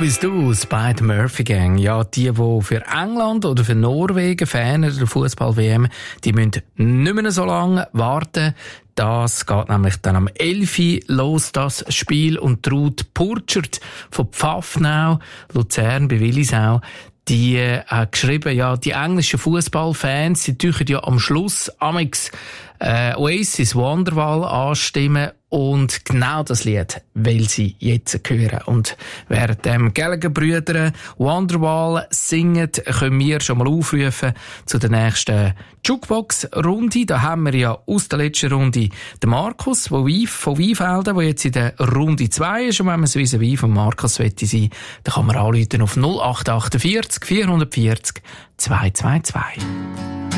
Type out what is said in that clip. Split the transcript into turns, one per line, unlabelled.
bist du, Spike Murphy Gang. Ja, die für England oder für Norwegen Fan der Fußball-WM, die müssen nicht mehr so lange warten. Das geht nämlich dann am 11. Uhr los, das Spiel. Und Ruth Purchert von Pfaffenau, Luzern bei Willisau, die hat geschrieben, ja, die englischen Fußballfans, die tun ja am Schluss amix Oasis Wonderwall anstimmen, und genau das Lied will sie jetzt hören. Und während dem Gallagher-Brüder Wonderwall singen, können wir schon mal aufrufen zu der nächsten Jukebox-Runde. Da haben wir ja aus der letzten Runde den Markus von Weinfelden, der jetzt in der Runde 2 ist. Und wenn man so wie von Markus sein will, dann kann man anrufen auf 0848 440 222.